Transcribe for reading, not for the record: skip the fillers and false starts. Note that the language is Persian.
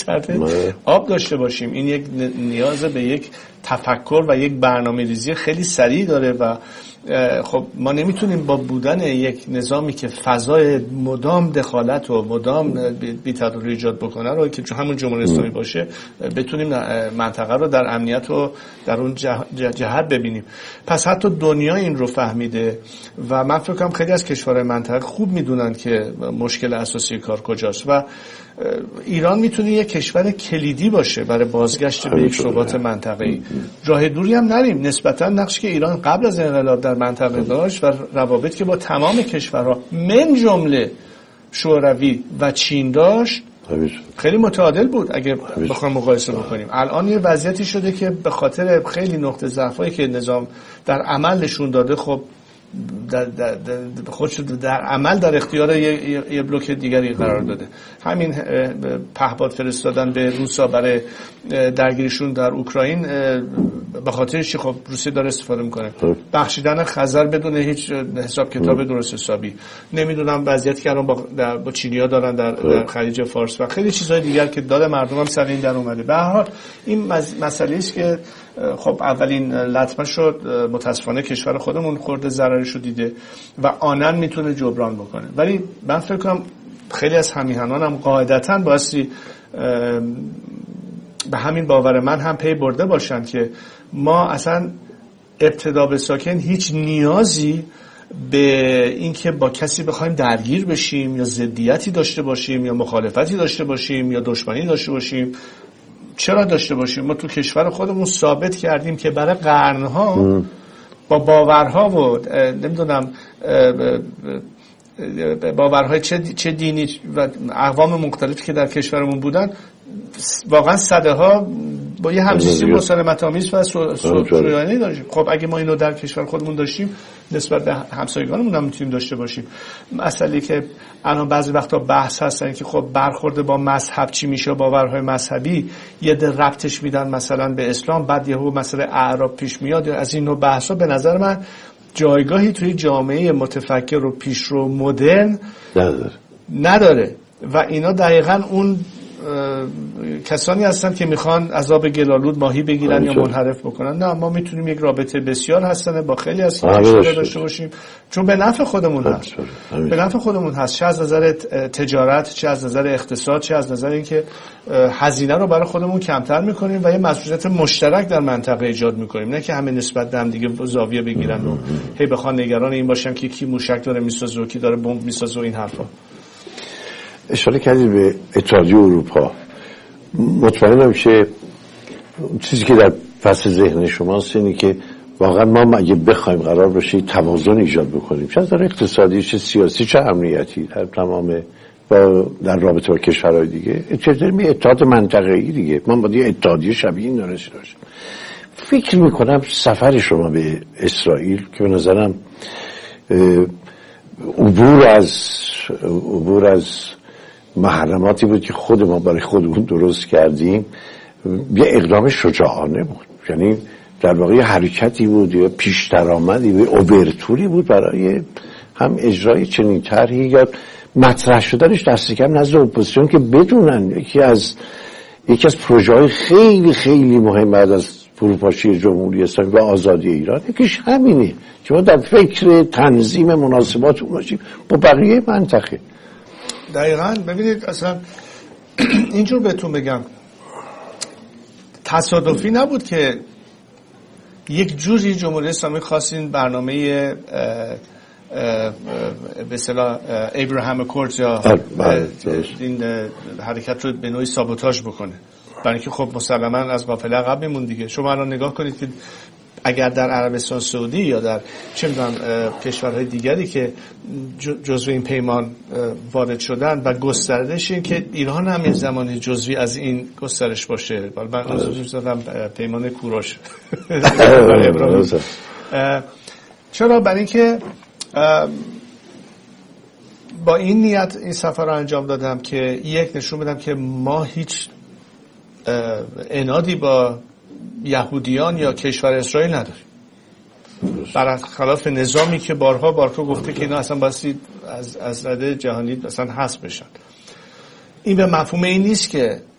گسترده آب داشته باشیم. این یک نیاز به یک تفکر و یک برنامه‌ریزی خیلی سریع داره و خب ما نمیتونیم با بودن یک نظامی که فضای مدام دخالت و مدام بی‌تدارک ایجاد بکنه رو که همون جمهوری اسلامی باشه بتونیم منطقه رو در امنیت و در اون جهت ببینیم. پس حتی دنیا این رو فهمیده و من فکر کنم خیلی از کشورهای منطقه خوب میدونن که مشکل اساسی کار کجاست و ایران میتونه یک کشور کلیدی باشه برای بازگشت به یک ثبات منطقه‌ای. راه دوری هم نریم. نسبتا نقشی که ایران قبل از انقلاب در منطقه داشت و روابط که با تمام کشورها من جمله شوروی و چین داشت خیلی متعادل بود اگه بخوایم مقایسه بکنیم. الان یه وضعیتی شده که به خاطر خیلی نقطه ضعفایی که نظام در عمل نشون داده خب خودش در عمل در اختیار یه بلوک دیگری قرار داده. همین پهپاد فرستادن به روسا برای درگیریشون در اوکراین به خاطرش خب روسیه داره استفاده میکنه. بخشیدن خزر بدون هیچ حساب کتاب درست حسابی. نمیدونم وضعیتی که الان با چینی‌ها دارن در خلیج فارس و خیلی چیزهای دیگر که داده مردم هم سر این در اومده. به هر حال این مسئله است که خب اولین لطمه شد متاسفانه کشور خودمون خورده ضررش رو دیده و آنن میتونه جبران بکنه. ولی من فکر کنم خیلی از همیهنان هم قاعدتاً بایستی به همین باور من هم پی برده باشن که ما اصلا ابتدا به ساکن هیچ نیازی به اینکه با کسی بخوایم درگیر بشیم یا ضدیتی داشته باشیم یا مخالفتی داشته باشیم یا دشمنی داشته باشیم چرا داشته باشیم. ما تو کشور خودمون ثابت کردیم که برای قرنها با باورها و نمیدونم باورهای چه دینی و اقوام مختلفی که در کشورمون بودن واقعا صدها با یه همزیستی مسالمت آمیز و سویانی داشتیم. خب اگه ما اینو در کشور خودمون داشتیم نسبت به همسایگانمون هم میتونیم داشته باشیم. مسئله که الان بعضی وقتا بحث هستن که خب برخورد با مذهب چی میشه، باورهای مذهبی یه در ربطش میدن مثلا به اسلام بعد یهو مسئله اعراب پیش میاد. از این نوع بحثا به نظر من جایگاهی توی جامعه متفکر و پیشرو مدرن نداره و اینا دقیقاً اون کسانی هستن که میخوان عذاب گلالود ماهی بگیرن یا منحرف بکنن. نه، ما میتونیم یک رابطه بسیار حسنه با خیلی از کشورها داشته باشیم چون به نفع خودمون هست. به نفع خودمون هست، چه از نظر تجارت، چه از نظر اقتصاد، چه از نظر اینکه هزینه رو برای خودمون کمتر میکنیم و یه مسئولیت مشترک در منطقه ایجاد میکنیم، نه که همه نسبت به هم دیگه زاویه بگیرن و هی بخوان نگران این باشن که کی موشک داره میسازه و کی داره بمب میسازه و این حرفا. اشاره کردید به اتحادیه اروپا. مطمئنم که چیزی که در پس ذهن شماست اینه که واقعا ما اگه بخوایم قرار باشه توازن ایجاد بکنیم، چه در اقتصادی، چه سیاسی، چه امنیتی، در تمام در رابطه با کشورهای دیگه، چه در اتحاد منطقه‌ای دیگه، ما باید اتحادیه شبیه این داشته باشیم. فکر میکنم سفر شما به اسرائیل که به نظرم عبور از محرماتی بود که خود ما برای خودمون درست کردیم، یه اقدام شجاعانه بود. یعنی در واقع حرکتی بود یا پیش درآمدی و اوورتوری بود برای هم اجرای چنین طرحی یا مطرح شدنش دست کم نزد اپوزیسیون که بدونن یکی از پروژه‌های خیلی خیلی مهم بعد از فروپاشی جمهوری اسلامی و آزادی ایران یکیش همینه که ما در فکر تنظیم مناسبات باشیم با بقیه منطقه. دقیقاً. ببینید اصلا اینجور بهتون بگم تصادفی نبود که یک جوری جمهوری اسلامی خواست این برنامه به اصطلاح ابراهام اکوردز یا این حرکت رو به نوعی سابوتاژ بکنه، برای اینکه خب مسلماً از قافله عقب میمون دیگه. شما الان نگاه کنید که اگر در عربستان سعودی یا در چه می‌دونم کشورهای دیگری که جزو این پیمان وارد شدن و گستردش این که ایران هم یه زمانی جزوی از این گسترش باشه، من از پیمان کوروش چرا؟ برای اینکه با این نیت این سفر رو انجام دادم که یک نشون بدم که ما هیچ عنادی با یهودیان یا کشور اسرائیل نداریم، برخلاف نظامی که بارها گفته که اینا اصلا بایستی از رده جهانی اصلا حذف بشن. این به مفهوم این نیست که